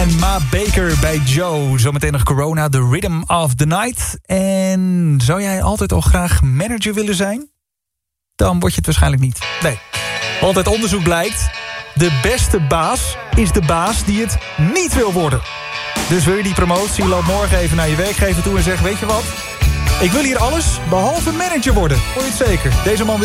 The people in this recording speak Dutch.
En Ma Baker bij Joe. Zometeen nog Corona, The Rhythm of the Night. En zou jij altijd al graag manager willen zijn? Dan word je het waarschijnlijk niet. Nee, want uit onderzoek blijkt... de beste baas is de baas die het niet wil worden. Dus wil je die promotie, loop morgen even naar je werkgever toe en zeg... weet je wat, ik wil hier alles behalve manager worden. Hoor je het zeker? Deze man